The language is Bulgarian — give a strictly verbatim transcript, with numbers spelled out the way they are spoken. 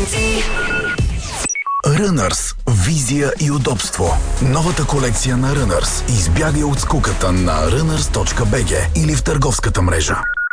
Runners. Визия и удобство. Новата колекция на Runners. Избягай от скуката на runners точка би джи или в търговската мрежа.